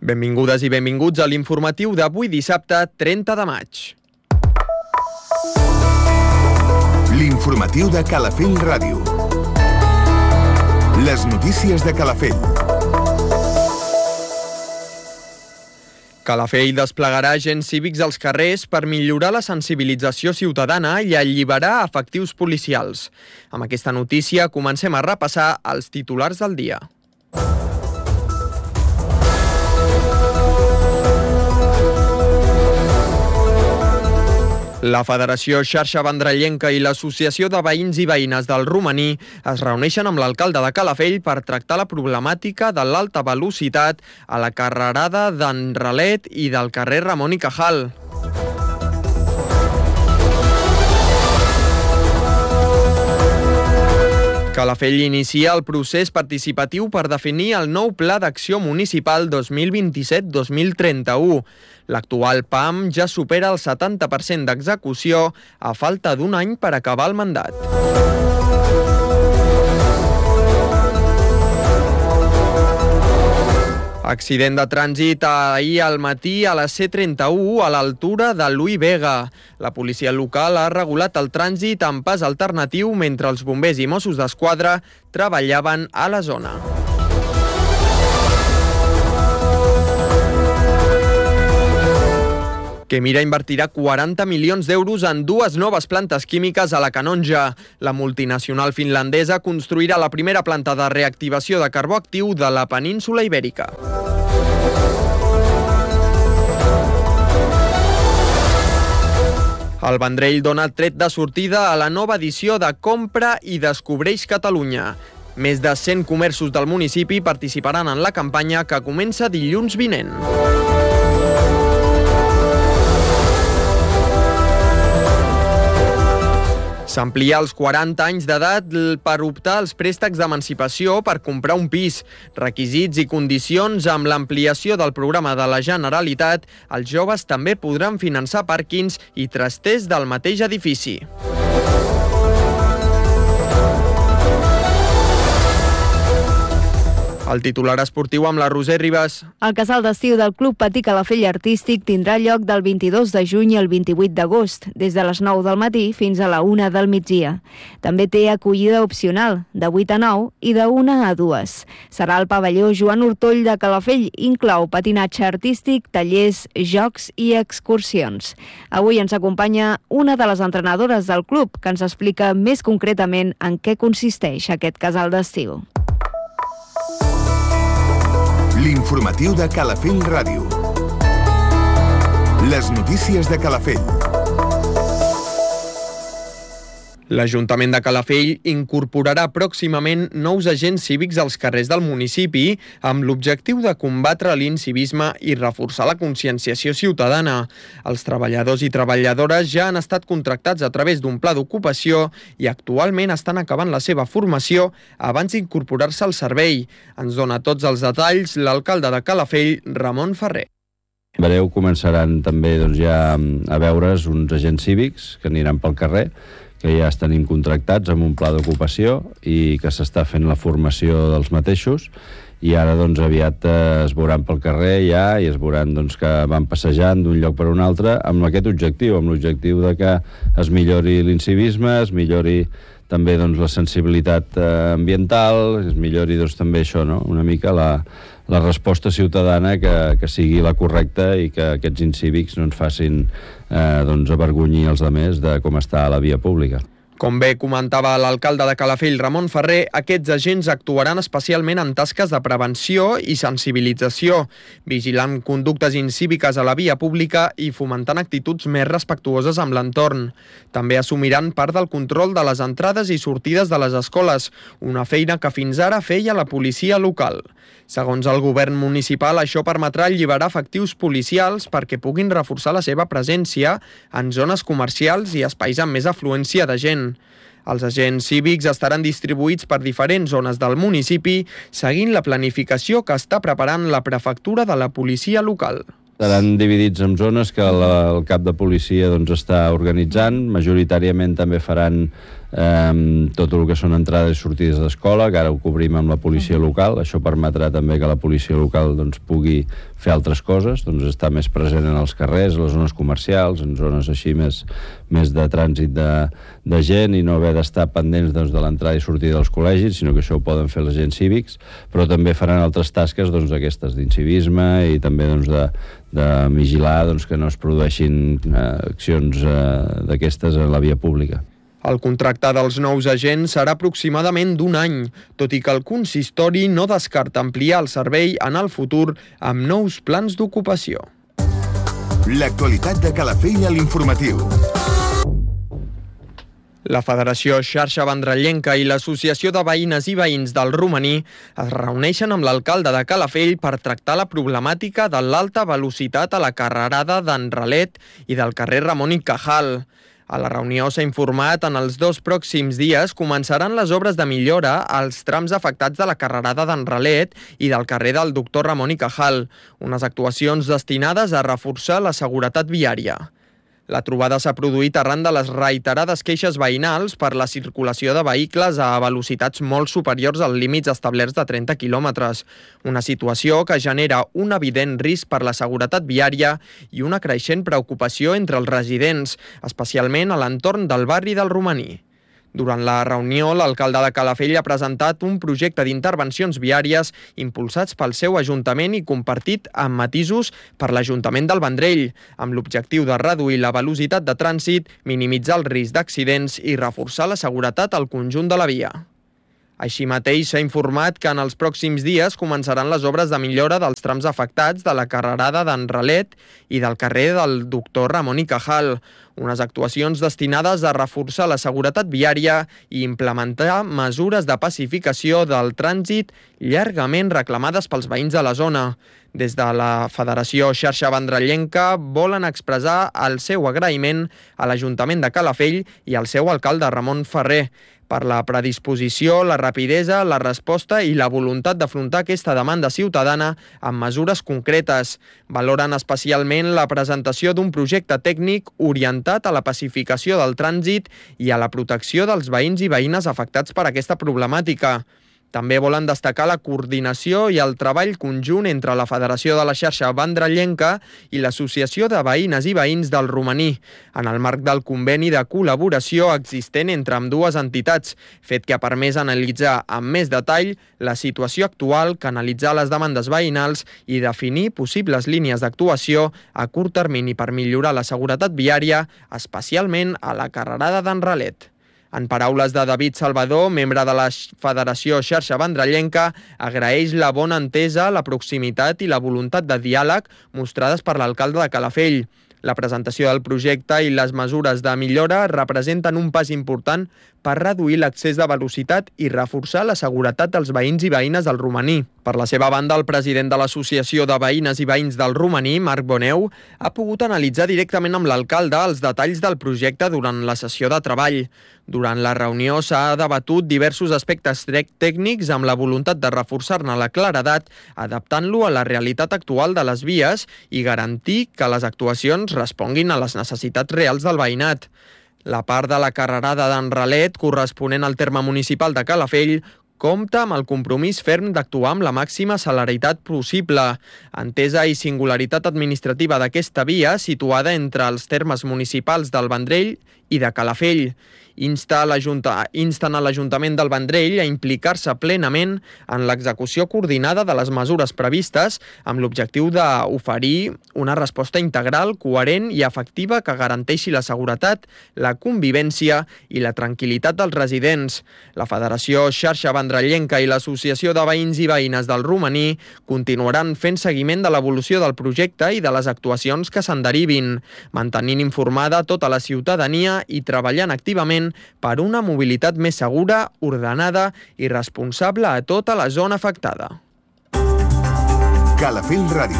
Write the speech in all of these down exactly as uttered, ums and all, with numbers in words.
Benvingudes i benvinguts a l'informatiu d'avui dissabte trenta de maig. L'informatiu de Calafell Ràdio. Les notícies de Calafell. Calafell desplegarà agents cívics als carrers per millorar la sensibilització ciutadana i alliberar efectius policials. Amb aquesta notícia comencem a repassar els titulars del dia. La Federació Xarxa Vendrellenca i l'Associació de Veïns i Veïnes del Romaní es reuneixen amb l'alcalde de Calafell per tractar la problemàtica de l'alta velocitat a la carrerada d'en Ralet i del carrer Ramon i Cajal. Calafell inicia el procés participatiu per definir el nou Pla d'Acció Municipal dos mil vint-i-set dos mil trenta-u. L'actual P A M ja supera el setanta per cent d'execució a falta d'un any per acabar el mandat. Accident de trànsit ahir al matí a la C trenta-u a l'altura de Luis Vega. La policia local ha regulat el trànsit amb pas alternatiu mentre els bombers i Mossos d'Esquadra treballaven a la zona. Kemira invertirà quaranta milions d'euros en dues noves plantes químiques a la Canonja. La multinacional finlandesa construirà la primera planta de reactivació de carbó actiu de la península Ibèrica. El Vendrell dona tret de sortida a la nova edició de Compra i Descobreix Catalunya. Més de cent comerços del municipi participaran en la campanya que comença dilluns vinent. S'amplia als quaranta anys d'edat per optar als préstecs d'emancipació per comprar un pis. Requisits i condicions amb l'ampliació del programa de la Generalitat, els joves també podran finançar pàrquings i trasters del mateix edifici. El titular esportiu amb la Roser Ribas. El casal d'estiu del Club Patí Calafell Artístic tindrà lloc del vint-i-dos de juny al vint-i-vuit d'agost, des de les nou del matí fins a la una del migdia. També té acollida opcional, de vuit a nou i de una a dues. Serà el pavelló Joan Hortoll de Calafell, inclou patinatge artístic, tallers, jocs i excursions. Avui ens acompanya una de les entrenadores del club, que ens explica més concretament en què consisteix aquest casal d'estiu. L'informatiu de Calafell Ràdio. Les notícies de Calafell. L'Ajuntament de Calafell incorporarà pròximament nous agents cívics als carrers del municipi amb l'objectiu de combatre l'incivisme i reforçar la conscienciació ciutadana. Els treballadors i treballadores ja han estat contractats a través d'un pla d'ocupació i actualment estan acabant la seva formació abans d'incorporar-se al servei. Ens dona tots els detalls l'alcalde de Calafell, Ramon Ferrer. En breu començaran també doncs, ja a veure's uns agents cívics que aniran pel carrer, que ja estan contractats amb un pla d'ocupació i que s'està fent la formació dels mateixos, i ara doncs, aviat eh, es veuran pel carrer ja i es veuran doncs, que van passejant d'un lloc per un altre amb aquest objectiu, amb l'objectiu de que es millori l'incivisme, es millori també doncs, la sensibilitat eh, ambiental, es millori doncs, també això, no? Una mica la, la resposta ciutadana que, que sigui la correcta i que aquests incívics no ens facin eh, doncs, avergonyir els altres de com està la via pública. Com bé comentava l'alcalde de Calafell, Ramon Ferrer, aquests agents actuaran especialment en tasques de prevenció i sensibilització, vigilant conductes incíviques a la via pública i fomentant actituds més respectuoses amb l'entorn. També assumiran part del control de les entrades i sortides de les escoles, una feina que fins ara feia la policia local. Segons el govern municipal, això permetrà alliberar efectius policials perquè puguin reforçar la seva presència en zones comercials i espais amb més afluència de gent. Els agents cívics estaran distribuïts per diferents zones del municipi, seguint la planificació que està preparant la prefectura de la policia local. Seran dividits en zones que la, el cap de policia doncs, està organitzant. Majoritàriament també faran eh, tot el que són entrades i sortides d'escola, que ara ho cobrim amb la policia local. Això permetrà també que la policia local doncs, pugui fer altres coses, doncs estar més present en els carrers, a les zones comercials, en zones així més, més de trànsit de, de gent, i no haver d'estar pendents doncs, de l'entrada i sortida dels col·legis, sinó que això ho poden fer els agents cívics, però també faran altres tasques doncs, aquestes d'incivisme i també doncs, de, de vigilar doncs, que no es produeixin eh, accions eh, d'aquestes a la via pública. El contracte dels nous agents serà aproximadament d'un any, tot i que el consistori no descarta ampliar el servei en el futur amb nous plans d'ocupació. L'actualitat de Calafell a l'informatiu. La Federació Xarxa Vendrellenca i l'Associació de Veïnes i Veïns del Romaní es reuneixen amb l'alcalde de Calafell per tractar la problemàtica de l'alta velocitat a la carrerada d'Enralet i del carrer Ramon i Cajal. A la reunió s'ha informat en els dos pròxims dies començaran les obres de millora als trams afectats de la carrerada d'Enralet i del carrer del Doctor Ramon i Cajal, unes actuacions destinades a reforçar la seguretat viària. La trobada s'ha produït arran de les reiterades queixes veïnals per la circulació de vehicles a velocitats molt superiors als límits establerts de trenta quilòmetres, una situació que genera un evident risc per la seguretat viària i una creixent preocupació entre els residents, especialment a l'entorn del barri del Romaní. Durant la reunió, l'alcalde de Calafell ha presentat un projecte d'intervencions viàries impulsats pel seu ajuntament i compartit amb matisos per l'Ajuntament del Vendrell, amb l'objectiu de reduir la velocitat de trànsit, minimitzar el risc d'accidents i reforçar la seguretat al conjunt de la via. Així mateix, s'ha informat que en els pròxims dies començaran les obres de millora dels trams afectats de la carrerada d'Enralet i del carrer del Doctor Ramon i Cajal, unes actuacions destinades a reforçar la seguretat viària i implementar mesures de pacificació del trànsit llargament reclamades pels veïns de la zona. Des de la Federació Xarxa Vendrellenca volen expressar el seu agraïment a l'Ajuntament de Calafell i al seu alcalde Ramon Ferrer per la predisposició, la rapidesa, la resposta i la voluntat d'afrontar aquesta demanda ciutadana amb mesures concretes. Valoren especialment la presentació d'un projecte tècnic orientat a la pacificació del trànsit i a la protecció dels veïns i veïnes afectats per aquesta problemàtica. També volen destacar la coordinació i el treball conjunt entre la Federació de la Xarxa Vendrellenca i l'Associació de Veïnes i Veïns del Romaní, en el marc del conveni de col·laboració existent entre ambdues entitats, fet que ha permès analitzar amb més detall la situació actual, canalitzar les demandes veïnals i definir possibles línies d'actuació a curt termini per millorar la seguretat viària, especialment a la carrerada d'Enralet. En paraules de David Salvador, membre de la Federació Xarxa Vendrellenca, agraeix la bona entesa, la proximitat i la voluntat de diàleg mostrades per l'alcalde de Calafell. La presentació del projecte i les mesures de millora representen un pas important per reduir l'accés de velocitat i reforçar la seguretat dels veïns i veïnes del Romaní. Per la seva banda, el president de l'Associació de Veïnes i Veïns del Romaní, Marc Boneu, ha pogut analitzar directament amb l'alcalde els detalls del projecte durant la sessió de treball. Durant la reunió s'ha debatut diversos aspectes tècnics amb la voluntat de reforçar-ne la claredat, adaptant-lo a la realitat actual de les vies i garantir que les actuacions responguin a les necessitats reals del veïnat. La part de la carrerada d'Enralet, corresponent al terme municipal de Calafell, compta amb el compromís ferm d'actuar amb la màxima celeritat possible, entesa i singularitat administrativa d'aquesta via situada entre els termes municipals del Vendrell i de Calafell. Insta a l'Ajunta... Insten a l'Ajuntament del Vendrell a implicar-se plenament en l'execució coordinada de les mesures previstes amb l'objectiu d'oferir una resposta integral, coherent i efectiva que garanteixi la seguretat, la convivència i la tranquil·litat dels residents. La Federació Xarxa Vendrellenca i l'Associació de Veïns i Veïnes del Romaní continuaran fent seguiment de l'evolució del projecte i de les actuacions que se'n derivin, mantenint informada tota la ciutadania i treballant activament per una mobilitat més segura, ordenada i responsable a tota la zona afectada. Calafell Ràdio.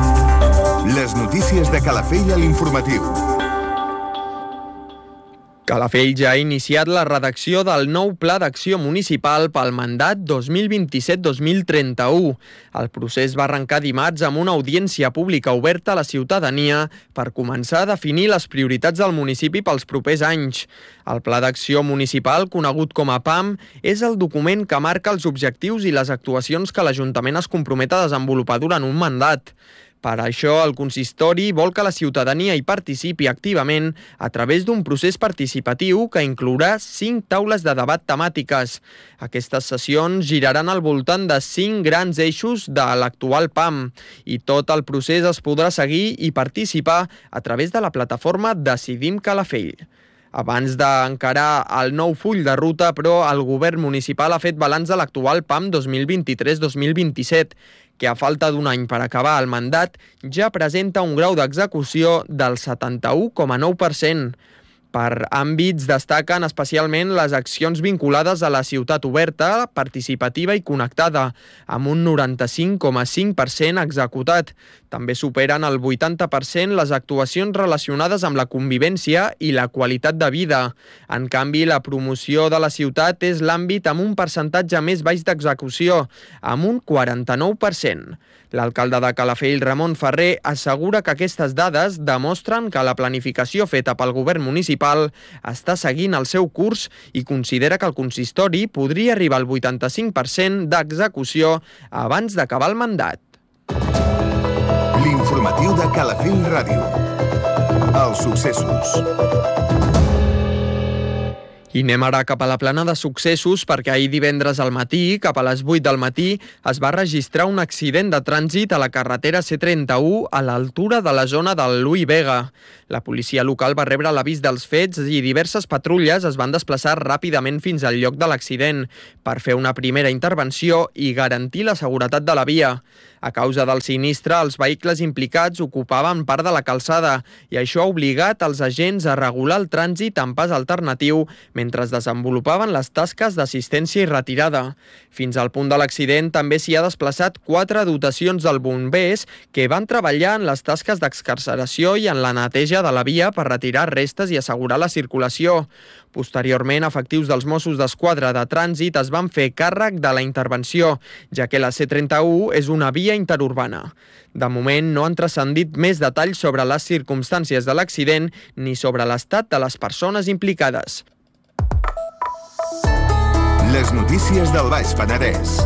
Les notícies de Calafell a l'informatiu. Calafell ja ha iniciat la redacció del nou Pla d'Acció Municipal pel mandat dos mil vint-i-set dos mil trenta-u. El procés va arrencar dimarts amb una audiència pública oberta a la ciutadania per començar a definir les prioritats del municipi pels propers anys. El Pla d'Acció Municipal, conegut com a P A M, és el document que marca els objectius i les actuacions que l'Ajuntament es compromet a desenvolupar durant un mandat. Per això, el consistori vol que la ciutadania hi participi activament a través d'un procés participatiu que inclourà cinc taules de debat temàtiques. Aquestes sessions giraran al voltant de cinc grans eixos de l'actual P A M i tot el procés es podrà seguir i participar a través de la plataforma Decidim Calafell. Abans d'encarar el nou full de ruta, però, el govern municipal ha fet balanç de l'actual P A M dos mil vint-i-tres dos mil vint-i-set, que a falta d'un any per acabar el mandat ja presenta un grau d'execució del setanta-u coma nou per cent. Per àmbits destaquen especialment les accions vinculades a la ciutat oberta, participativa i connectada, amb un noranta-cinc coma cinc per cent executat. També superen el vuitanta per cent les actuacions relacionades amb la convivència i la qualitat de vida. En canvi, la promoció de la ciutat és l'àmbit amb un percentatge més baix d'execució, amb un quaranta-nou per cent. L'alcalde de Calafell, Ramon Ferrer, assegura que aquestes dades demostren que la planificació feta pel govern municipal està seguint el seu curs i considera que el consistori podria arribar al vuitanta-cinc per cent d'execució abans d'acabar el mandat. L'informatiu de Calafell Ràdio. Els successos. I anem ara cap a la plana de successos perquè ahir divendres al matí, cap a les vuit del matí, es va registrar un accident de trànsit a la carretera C trenta-u a l'altura de la zona del Louis Vega. La policia local va rebre l'avís dels fets i diverses patrulles es van desplaçar ràpidament fins al lloc de l'accident per fer una primera intervenció i garantir la seguretat de la via. A causa del sinistre, els vehicles implicats ocupaven part de la calçada i això ha obligat els agents a regular el trànsit en pas alternatiu mentre es desenvolupaven les tasques d'assistència i retirada. Fins al punt de l'accident també s'hi ha desplaçat quatre dotacions del bombers que van treballar en les tasques d'excarceració i en la neteja de la via per retirar restes i assegurar la circulació. Posteriorment, efectius dels Mossos d'Esquadra de Trànsit es van fer càrrec de la intervenció, ja que la C trenta-u és una via interurbana. De moment no han transcendit més detalls sobre les circumstàncies de l'accident ni sobre l'estat de les persones implicades. Les notícies del Baix Penedès.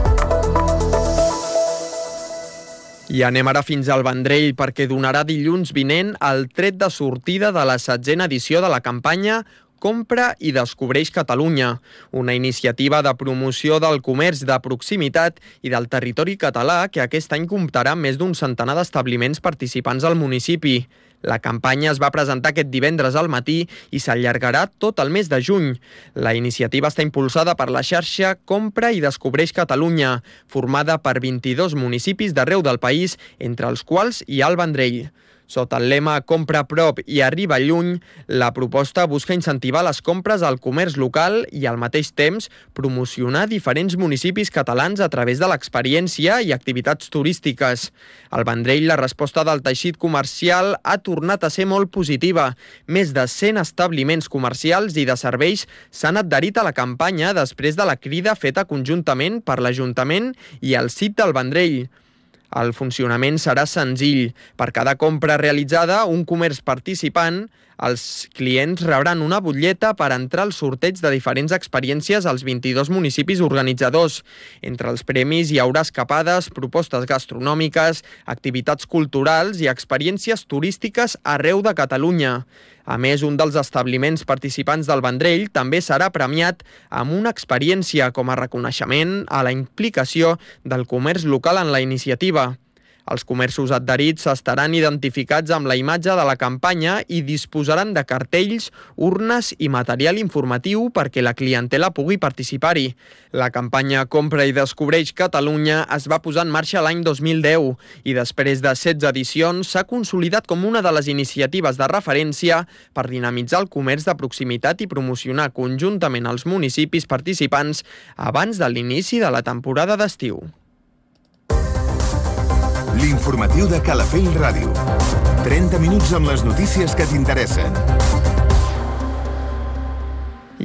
I anem ara fins al Vendrell perquè donarà dilluns vinent el tret de sortida de la setzena edició de la campanya Compra i Descobreix Catalunya, una iniciativa de promoció del comerç de proximitat i del territori català que aquest any comptarà amb més d'un centenar d'establiments participants al municipi. La campanya es va presentar aquest divendres al matí i s'allargarà tot el mes de juny. La iniciativa està impulsada per la xarxa Compra i Descobreix Catalunya, formada per vint-i-dos municipis d'arreu del país, entre els quals hi ha el Vendrell. Sota el lema Compra a prop i arriba lluny, la proposta busca incentivar les compres al comerç local i al mateix temps promocionar diferents municipis catalans a través de l'experiència i activitats turístiques. Al Vendrell, la resposta del teixit comercial ha tornat a ser molt positiva. Més de cent establiments comercials i de serveis s'han adherit a la campanya després de la crida feta conjuntament per l'Ajuntament i el C I T del Vendrell. El funcionament serà senzill. Per cada compra realitzada, un comerç participant, els clients rebran una butlleta per entrar al sorteig de diferents experiències als vint-i-dos municipis organitzadors. Entre els premis hi haurà escapades, propostes gastronòmiques, activitats culturals i experiències turístiques arreu de Catalunya. A més, un dels establiments participants del Vendrell també serà premiat amb una experiència com a reconeixement a la implicació del comerç local en la iniciativa. Els comerços adherits estaran identificats amb la imatge de la campanya i disposaran de cartells, urnes i material informatiu perquè la clientela pugui participar-hi. La campanya Compra i Descobreix Catalunya es va posar en marxa l'any dos mil deu i després de setze edicions s'ha consolidat com una de les iniciatives de referència per dinamitzar el comerç de proximitat i promocionar conjuntament els municipis participants abans de l'inici de la temporada d'estiu. L'informatiu de Calafell Ràdio. trenta minuts amb les notícies que t'interessen.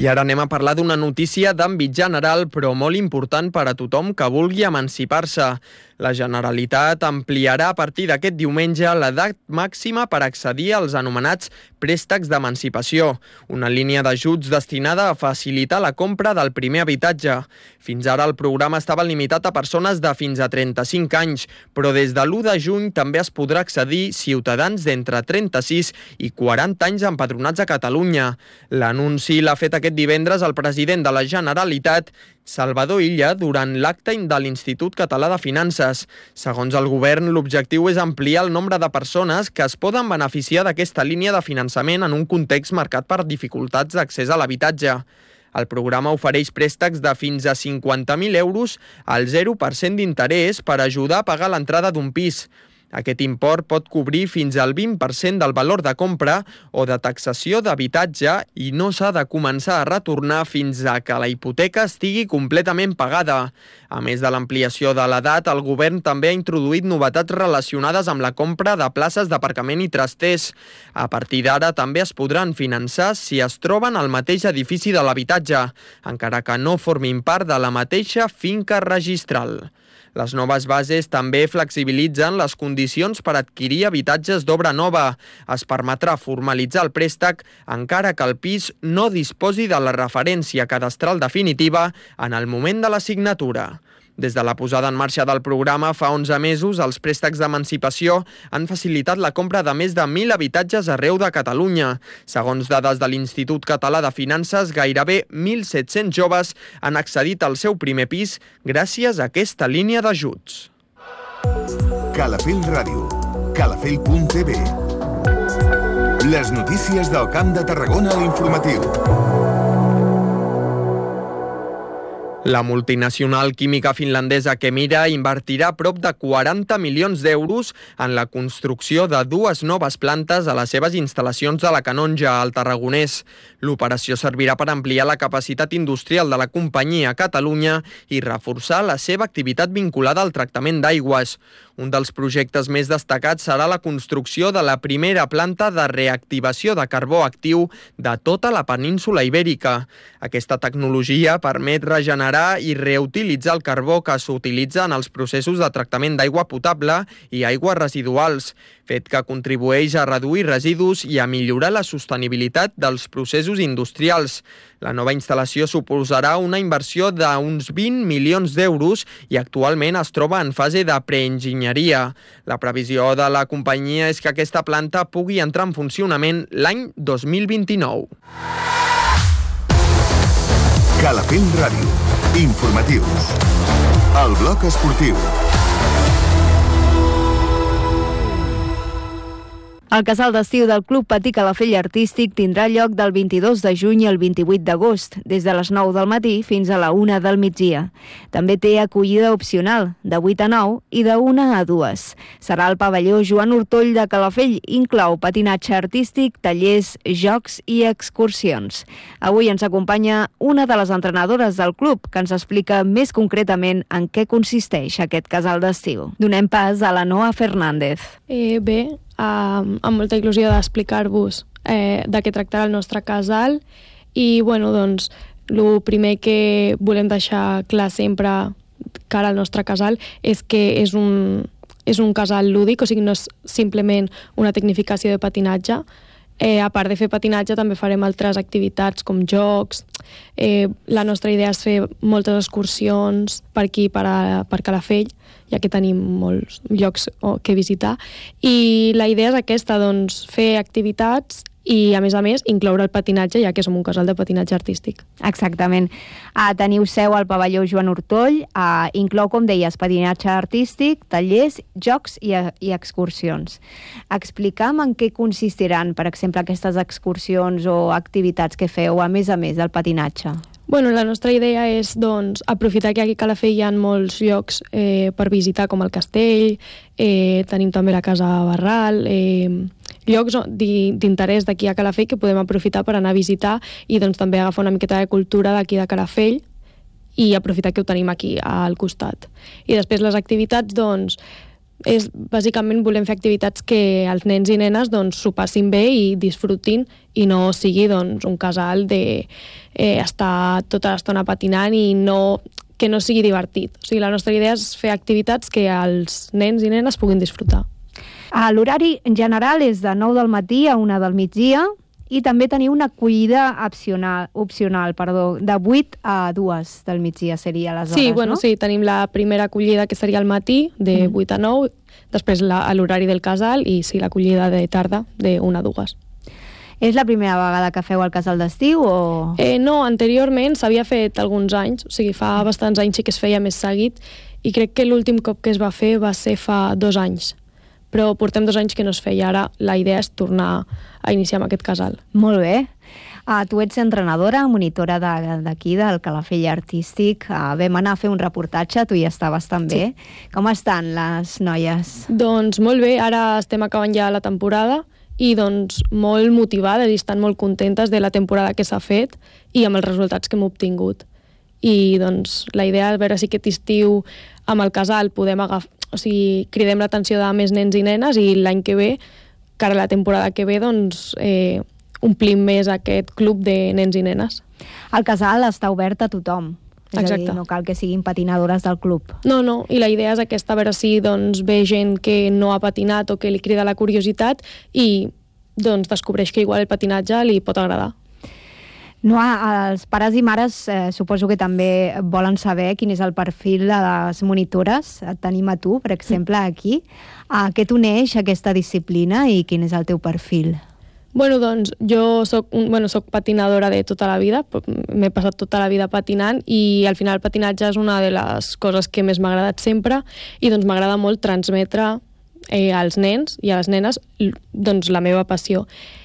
I ara anem a parlar d'una notícia d'àmbit general, però molt important per a tothom que vulgui emancipar-se. La Generalitat ampliarà a partir d'aquest diumenge l'edat màxima per accedir als anomenats préstecs d'emancipació, una línia d'ajuts destinada a facilitar la compra del primer habitatge. Fins ara el programa estava limitat a persones de fins a trenta-cinc anys, però des de l'u de juny també es podrà accedir ciutadans d'entre trenta-sis i quaranta anys empadronats a Catalunya. L'anunci l'ha fet aquest divendres el president de la Generalitat, Salvador Illa, durant l'acte de l'Institut Català de Finances. Segons el govern, l'objectiu és ampliar el nombre de persones que es poden beneficiar d'aquesta línia de finançament en un context marcat per dificultats d'accés a l'habitatge. El programa ofereix préstecs de fins a cinquanta mil euros al zero per cent d'interès per ajudar a pagar l'entrada d'un pis. Aquest import pot cobrir fins al vint per cent del valor de compra o de taxació d'habitatge i no s'ha de començar a retornar fins a que la hipoteca estigui completament pagada. A més de l'ampliació de l'edat, el govern també ha introduït novetats relacionades amb la compra de places d'aparcament i trasters. A partir d'ara també es podran finançar si es troben al mateix edifici de l'habitatge, encara que no formin part de la mateixa finca registral. Les noves bases també flexibilitzen les condicions per adquirir habitatges d'obra nova. Es permetrà formalitzar el préstec encara que el pis no disposi de la referència cadastral definitiva en el moment de la signatura. Des de la posada en marxa del programa fa onze mesos, els préstecs d'emancipació han facilitat la compra de més de mil habitatges arreu de Catalunya. Segons dades de l'Institut Català de Finances, gairebé mil set-cents joves han accedit al seu primer pis gràcies a aquesta línia d'ajuts. Calafell Ràdio, calafell punt t v. Les notícies del Camp de Tarragona a l'informatiu. La multinacional química finlandesa Kemira invertirà prop de quaranta milions d'euros en la construcció de dues noves plantes a les seves instal·lacions de la Canonja, al Tarragonès. L'operació servirà per ampliar la capacitat industrial de la companyia a Catalunya i reforçar la seva activitat vinculada al tractament d'aigües. Un dels projectes més destacats serà la construcció de la primera planta de reactivació de carbó actiu de tota la península Ibèrica. Aquesta tecnologia permet regenerar i reutilitzar el carbó que s'utilitza en els processos de tractament d'aigua potable i aigües residuals, fet que contribueix a reduir residus i a millorar la sostenibilitat dels processos industrials. La nova instal·lació suposarà una inversió d'uns vint milions d'euros i actualment es troba en fase de preenginyeria. La previsió de la companyia és que aquesta planta pugui entrar en funcionament l'any dos mil vint-i-nou. Calafell Ràdio. Informatius. El bloc esportiu. El casal d'estiu del Club Patí Calafell Artístic tindrà lloc del vint-i-dos de juny al vint-i-vuit d'agost, des de les nou del matí fins a la una del migdia. També té acollida opcional, de vuit a nou i de una a dues. Serà al pavelló Joan Ortoll de Calafell, inclou patinatge artístic, tallers, jocs i excursions. Avui ens acompanya una de les entrenadores del club, que ens explica més concretament en què consisteix aquest casal d'estiu. Donem pas a la Noa Fernández. Eh, bé, Uh, amb molta il·lusió d'explicar-vos eh, de què tractarà el nostre casal i, bueno, doncs, el primer que volem deixar clar sempre cara al nostre casal és que és un, és un casal lúdic, o sigui, no és simplement una tecnificació de patinatge. Eh, a part de fer patinatge també farem altres activitats com jocs. Eh, la nostra idea és fer moltes excursions per aquí, per, a, per Calafell, ja que tenim molts llocs que visitar. I la idea és aquesta, doncs, fer activitats i, a més a més, incloure el patinatge, ja que som un casal de patinatge artístic. Exactament. Uh, teniu seu al pavelló Joan Ortoll, uh, inclou, com deies, patinatge artístic, tallers, jocs i, i excursions. Explica'm en què consistiran, per exemple, aquestes excursions o activitats que feu, a més a més del patinatge. Bueno, la nostra idea és, doncs, aprofitar que aquí a Calafell hi ha molts llocs eh, per visitar, com el castell, eh, tenim també la Casa Barral, eh, llocs d'interès d'aquí a Calafell que podem aprofitar per anar a visitar i, doncs, també agafar una miqueta de cultura d'aquí de Calafell i aprofitar que ho tenim aquí al costat. I després les activitats, doncs, és, bàsicament volem fer activitats que els nens i nenes doncs, s'ho passin bé i disfrutin i no sigui doncs, un casal de eh, estar tota l'estona patinant i no, que no sigui divertit. O sigui, la nostra idea és fer activitats que els nens i nenes puguin disfrutar. L'horari general és de nou del matí a una del migdia i també teniu una acollida opcional, opcional perdó, de vuit a dues del migdia seria les hores, sí, bueno, no? Sí, tenim la primera acollida que seria al matí, de mm. vuit a nou, després la, a l'horari del casal i sí, l'acollida de tarda, de una a dues. És la primera vegada que feu el casal d'estiu o...? Eh, no, anteriorment s'havia fet alguns anys, o sigui, fa bastants anys sí que es feia més seguit i crec que l'últim cop que es va fer va ser fa dos anys. Però portem dos anys que no es feia. Ara la idea és tornar a iniciar amb aquest casal. Molt bé. Uh, tu ets entrenadora, monitora d'aquí, de, del Calafell Artístic. Uh, vam anar a fer un reportatge, tu hi estaves també. Sí. Com estan les noies? Doncs molt bé, ara estem acabant ja la temporada i doncs molt motivades i estan molt contentes de la temporada que s'ha fet i amb els resultats que hem obtingut. I doncs la idea és veure si aquest estiu amb el casal podem agafar, o sigui, cridem l'atenció de més nens i nenes i l'any que ve, cara a la temporada que ve, doncs eh, omplim més aquest club de nens i nenes. El casal està obert a tothom. És Exacte. a dir, no cal que siguin patinadores del club. No, no, i la idea és aquesta, a veure si doncs, ve gent que no ha patinat o que li crida la curiositat i doncs, descobreix que igual el patinatge li pot agradar. No, els pares i mares eh, suposo que també volen saber quin és el perfil de les monitores. Et tenim a tu, per exemple, aquí. A què t'uneix aquesta disciplina i quin és el teu perfil? Bueno, doncs jo soc, bueno, soc patinadora de tota la vida, m'he passat tota la vida patinant i al final el patinatge és una de les coses que més m'ha agradat sempre i doncs m'agrada molt transmetre eh, als nens i a les nenes doncs, la meva passió.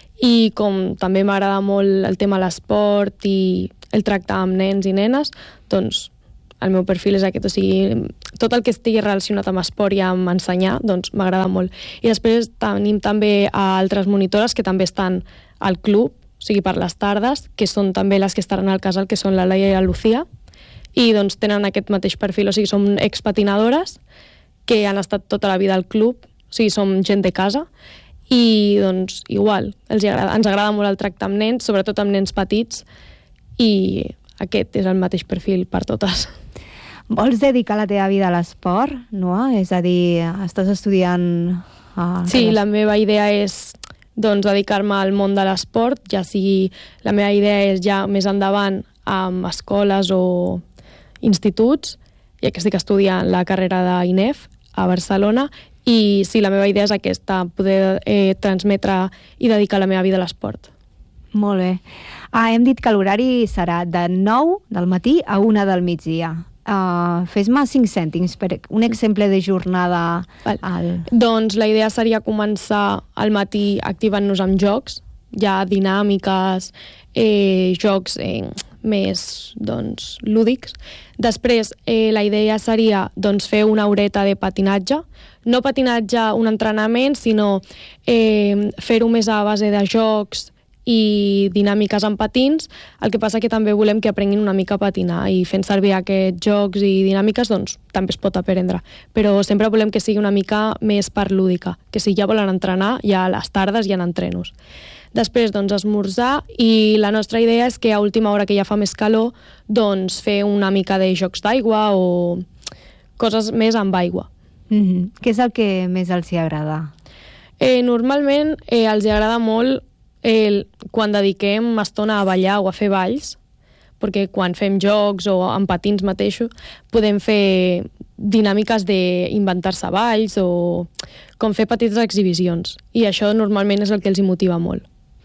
I com també m'agrada molt el tema de l'esport i el tractar amb nens i nenes, doncs el meu perfil és aquest, o sigui, tot el que estigui relacionat amb esport i amb ensenyar, doncs m'agrada molt. I després tenim també altres monitores que també estan al club, o sigui, per les tardes, que són també les que estaran al casal, que són la Laia i la Lucía, i doncs tenen aquest mateix perfil, o sigui, som expatinadores que han estat tota la vida al club, o sigui, som gent de casa, i doncs igual, els agrada, ens agrada molt el tracte amb nens, sobretot amb nens petits, i aquest és el mateix perfil per totes. Vols dedicar la teva vida a l'esport, Noa? És a dir, estàs estudiant... Uh, sí, la meva idea és doncs, dedicar-me al món de l'esport, ja sigui, la meva idea és ja més endavant amb escoles o instituts, ja que estic estudiant la carrera d'I N E F a Barcelona, i sí, la meva idea és aquesta, poder eh, transmetre i dedicar la meva vida a l'esport. Molt bé. Ah, hem dit que l'horari serà de nou del matí a una del migdia. Uh, Fes-me cinc cèntims per un exemple de jornada. Al... Doncs la idea seria començar al matí activant-nos amb jocs, ja dinàmiques, eh, jocs eh, més doncs, lúdics. Després eh, la idea seria doncs, fer una horeta de patinatge, no patinatge un entrenament, sinó eh, fer-ho més a base de jocs i dinàmiques amb patins. El que passa que també volem que aprenguin una mica a patinar i fent servir aquests jocs i dinàmiques doncs també es pot aprendre, però sempre volem que sigui una mica més part lúdica, que si ja volen entrenar, ja a les tardes hi ha entrenos. Després doncs esmorzar i la nostra idea és que a última hora que ja fa més calor doncs fer una mica de jocs d'aigua o coses més amb aigua. Mm-hmm. Què és el que més els hi agrada? Eh, normalment eh, els hi agrada molt el, quan dediquem estona a ballar o a fer balls, perquè quan fem jocs o amb patins mateixos podem fer dinàmiques d'inventar-se balls o com fer petites exhibicions, i això normalment és el que els hi motiva molt.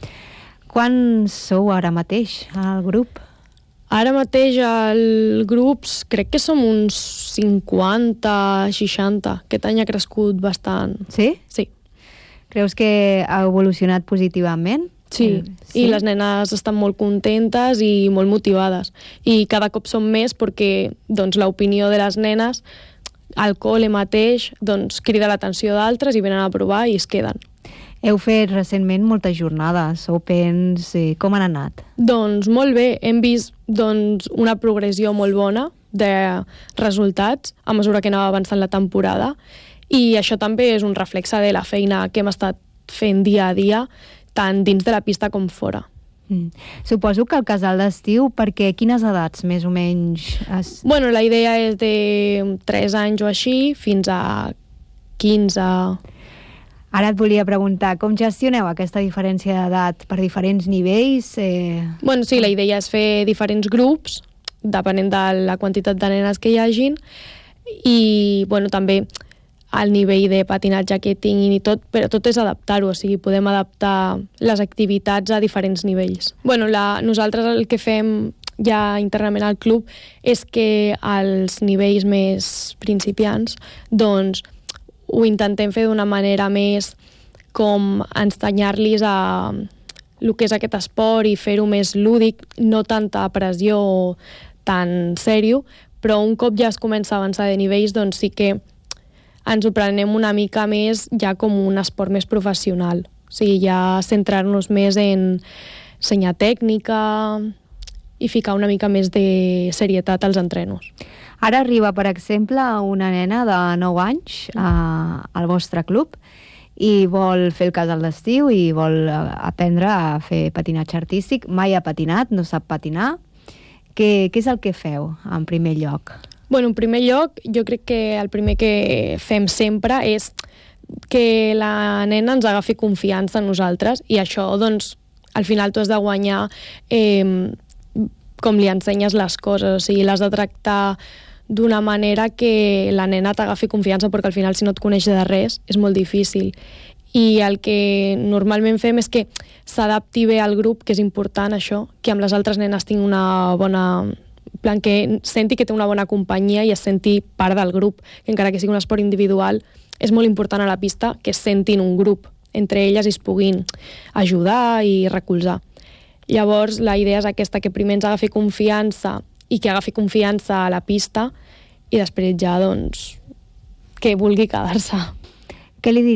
Quants sou ara mateix al grup? Ara mateix el grup crec que som uns cinquanta, seixanta. Aquest any ha crescut bastant. Sí? Sí. Creus que ha evolucionat positivament? Sí, sí, i les nenes estan molt contentes i molt motivades. I cada cop som més perquè doncs, l'opinió de les nenes al col·le mateix doncs, crida l'atenció d'altres i venen a provar i es queden. Heu fet recentment moltes jornades, opens, eh, com han anat? Doncs molt bé, hem vist doncs, una progressió molt bona de resultats a mesura que anava avançant la temporada I això també és un reflexe de la feina que hem estat fent dia a dia, tant dins de la pista com fora. Mm. Suposo que el casal d'estiu, perquè quines edats més o menys? Es... Bueno, la idea és de tres anys o així fins a quinze. Ara et volia preguntar, com gestioneu aquesta diferència d'edat per diferents nivells? Eh... Bueno, sí, la idea és fer diferents grups, depenent de la quantitat de nenes que hi hagin, i bueno, també el nivell de patinatge que tinguin i tot, però tot és adaptar-ho, o sigui, podem adaptar les activitats a diferents nivells. Bueno, la, nosaltres el que fem ja internament al club és que als nivells més principiants, doncs, ho intentem fer d'una manera més com ensenyar-los a el que és aquest esport i fer-ho més lúdic, no tanta pressió o tan sèrio, però un cop ja es comença a avançar de nivells, doncs sí que ens ho prenem una mica més ja com un esport més professional. O sigui, ja centrar-nos més en ensenyar tècnica i ficar una mica més de serietat als entrenos. Ara arriba, per exemple, una nena de nou anys a, al vostre club i vol fer el casal d'estiu i vol aprendre a fer patinatge artístic. Mai ha patinat, no sap patinar. Què, què és el que feu, en primer lloc? Bueno, en primer lloc, jo crec que el primer que fem sempre és que la nena ens agafi confiança en nosaltres i això, doncs, al final tu has de guanyar eh, com li ensenyes les coses, o sigui, l'has de tractar d'una manera que la nena t'agafi confiança, perquè al final si no et coneix de res és molt difícil. I el que normalment fem és que s'adapti bé al grup, que és important això, que amb les altres nenes tingui una bona... plan que senti que té una bona companyia i es senti part del grup, que encara que sigui un esport individual, és molt important a la pista que es sentin un grup entre elles i es puguin ajudar i recolzar. Llavors, la idea és aquesta, que primer ens agafi confiança i que agafi confiança a la pista i després ja, doncs, que vulgui quedar-se. Què li